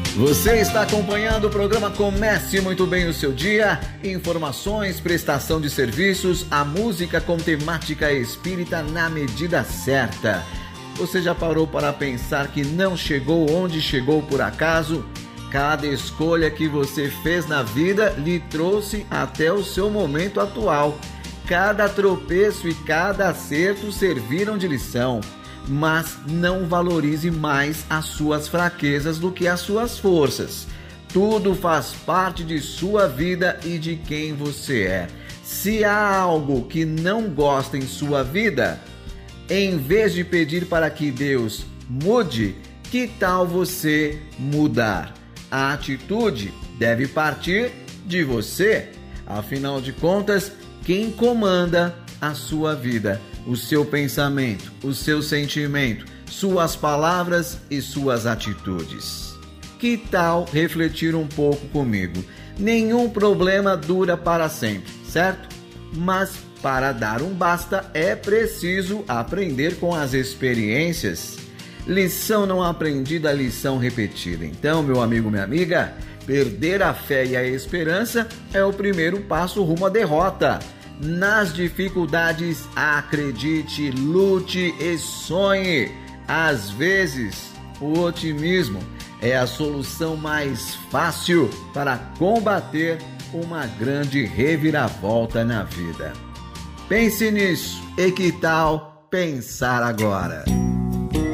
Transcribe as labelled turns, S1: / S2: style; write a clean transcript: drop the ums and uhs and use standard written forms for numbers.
S1: Você está acompanhando o programa Comece Muito Bem o Seu Dia. Informações, prestação de serviços, a música com temática espírita na medida certa. Você já parou para pensar que não chegou onde chegou por acaso? Cada escolha que você fez na vida lhe trouxe até o seu momento atual. Cada tropeço e cada acerto serviram de lição. Mas não valorize mais as suas fraquezas do que as suas forças. Tudo faz parte de sua vida e de quem você é. Se há algo que não gosta em sua vida, em vez de pedir para que Deus mude, que tal você mudar? A atitude deve partir de você. Afinal de contas, quem comanda a sua vida? O seu pensamento, o seu sentimento, suas palavras e suas atitudes. Que tal refletir um pouco comigo? Nenhum problema dura para sempre, certo? Mas para dar um basta é preciso aprender com as experiências. Lição não aprendida, lição repetida. Então, meu amigo, minha amiga, perder a fé e a esperança é o primeiro passo rumo à derrota. Nas dificuldades, acredite, lute e sonhe. Às vezes, o otimismo é a solução mais fácil para combater uma grande reviravolta na vida. Pense nisso e que tal pensar agora?